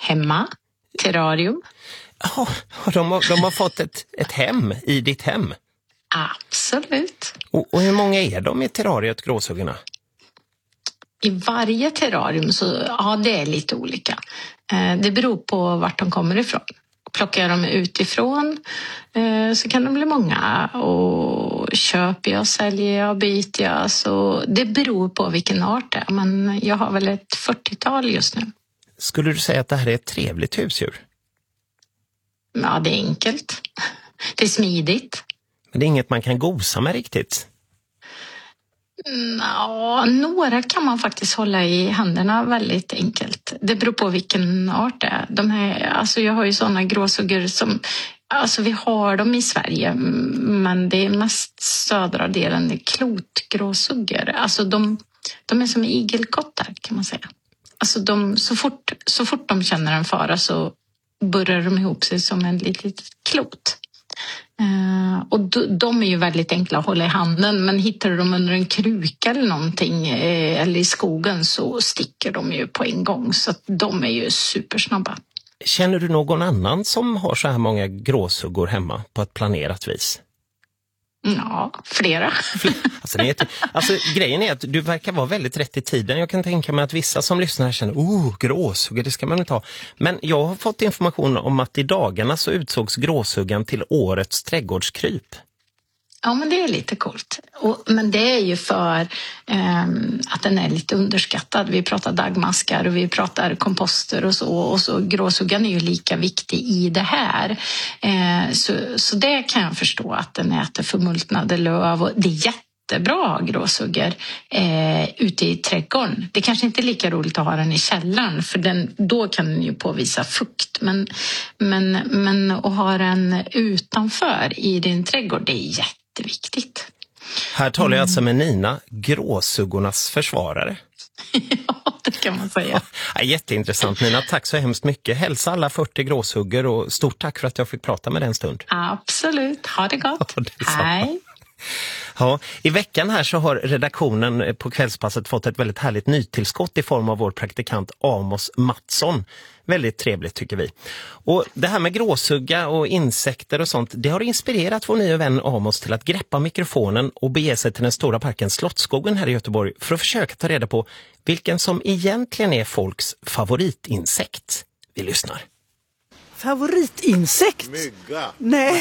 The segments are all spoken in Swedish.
hemma, terrarium. Ja, de har fått ett hem i ditt hem. Absolut. Och hur många är de i terrariet, gråsuggarna? I varje terrarium så, ja, det är lite olika. Det beror på vart de kommer ifrån. Plockar jag dem utifrån så kan de bli många. Och köper jag, säljer jag, byter jag. Så det beror på vilken art det är. Men jag har väl ett 40-tal just nu. Skulle du säga att det här är ett trevligt husdjur? Ja, det är enkelt. Det är smidigt. Men det är inget man kan gosa med riktigt. Ja, några kan man faktiskt hålla i händerna väldigt enkelt. Det beror på vilken art det är. Alltså jag har ju sådana gråsuggor som... Alltså vi har dem i Sverige, men det är mest södra delen, det är klotgråsuggor. Alltså de är som igelkottar kan man säga. Alltså så fort de känner en fara så burrar de ihop sig som en litet klot. Och de är ju väldigt enkla att hålla i handen, men hittar du dem under en kruka eller någonting eller i skogen så sticker de ju på en gång, så att de är ju supersnabba. Känner du någon annan som har så här många gråsuggor hemma på ett planerat vis? Ja, flera. Alltså grejen är att du verkar vara väldigt rätt i tiden. Jag kan tänka mig att vissa som lyssnar känner, gråsuggor, det ska man inte ha. Men jag har fått information om att i dagarna så utsågs gråsuggan till årets trädgårdskryp. Ja, men det är lite coolt. Men det är ju för att den är lite underskattad. Vi pratar dagmaskar och vi pratar komposter och så. Och så gråsuggan är ju lika viktig i det här. Så det kan jag förstå, att den äter förmultnade löv. Och det är jättebra gråsuggor ute i trädgården. Det kanske inte är lika roligt att ha den i källaren, för då kan den ju påvisa fukt. Men att ha den utanför i din trädgård, det är jätteviktigt. Här talar jag alltså med Nina, gråsuggornas försvarare. Ja, det kan man säga. Ja, jätteintressant Nina, tack så hemskt mycket. Hälsa alla 40 gråsuggor och stort tack för att jag fick prata med dig en stund. Absolut, ha det gott. Ja, det hej. Ja, i veckan här så har redaktionen på Kvällspasset fått ett väldigt härligt nytillskott i form av vår praktikant Amos Mattsson. Väldigt trevligt tycker vi. Och det här med gråsugga och insekter och sånt, det har inspirerat vår nya vän Amos till att greppa mikrofonen och bege sig till den stora parken Slottsskogen här i Göteborg för att försöka ta reda på vilken som egentligen är folks favoritinsekt. Vi lyssnar. Favoritinsekt? Mygga. Nej,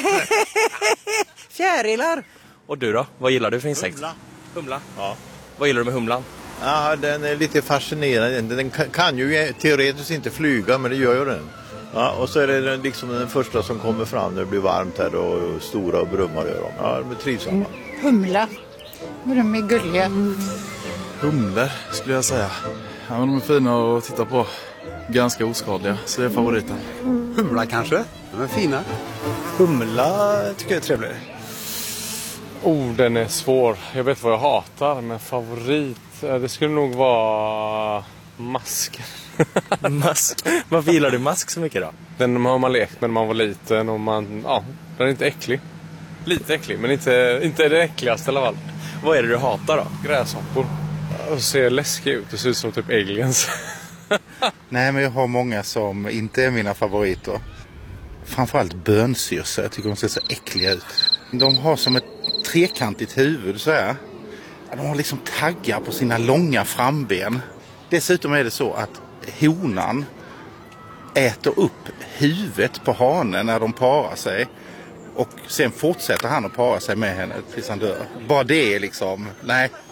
fjärilar. Och du då? Vad gillar du för insekt? Humla? Ja. Vad gillar du med humlan? Ja, den är lite fascinerande. Den kan ju teoretiskt inte flyga, men det gör ju den. Ja, och så är det liksom den första som kommer fram när det blir varmt här och stora och brummar gör de. Ja, de är trivsamma. Humla. De är gulliga. Humlor skulle jag säga. Ja, de är fina att titta på. Ganska oskadliga, så det är favoriten. Humla kanske? De är fina. Humla tycker jag är trevlig. Den är svår. Jag vet vad jag hatar, men favorit, det skulle nog vara mask. Mask? Varför gillar du mask så mycket då? Den har man lekt med när man var liten och den är inte äcklig. Lite äcklig, men inte det äckligaste i alla fall. Vad är det du hatar då? Gräshoppor. Och ser läskig ut, det ser ut som typ aliens. Nej, men jag har många som inte är mina favoriter. Framförallt bönsyrsa, jag tycker de ser så äckliga ut. De har som ett trekantigt huvud så här. De har liksom taggar på sina långa framben. Dessutom är det så att honan äter upp huvudet på hanen när de parar sig. Och sen fortsätter han att para sig med henne tills han dör. Bara det är liksom, nej,